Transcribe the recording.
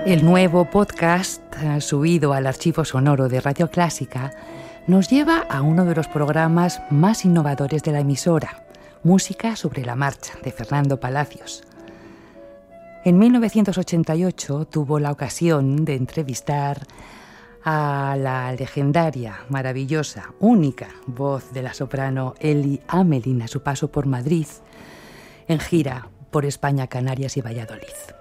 El nuevo podcast, subido al archivo sonoro de Radio Clásica, nos lleva a uno de los programas más innovadores de la emisora, Música sobre la marcha, de Fernando Palacios. En 1988 tuvo la ocasión de entrevistar a la legendaria, maravillosa, única voz de la soprano Eli Hamelin a su paso por Madrid, en gira por España, Canarias y Valladolid.